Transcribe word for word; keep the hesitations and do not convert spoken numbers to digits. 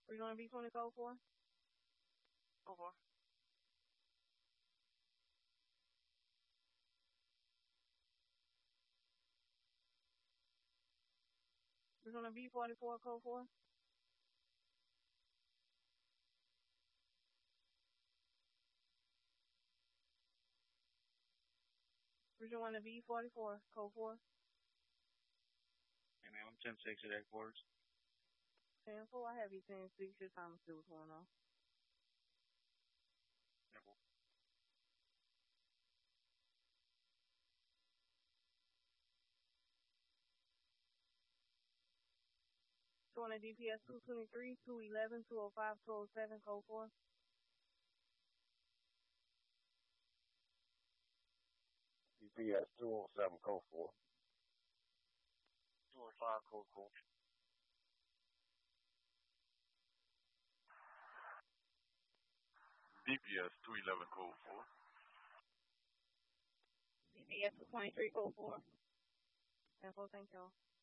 We're going to B twenty code four. Go for. We're going to B forty-four code four. We're going to B forty-four code four. Hey, man, I'm ten six at headquarters. ten four, I have you ten six. Your time to see what's going on. twenty D P S two twenty-three, two eleven, two oh five, two oh seven, code four. D P S two oh seven, code four. two oh five, code four. D P S two eleven, code four. D P S two twenty-three, code four. ten four, thank y'all.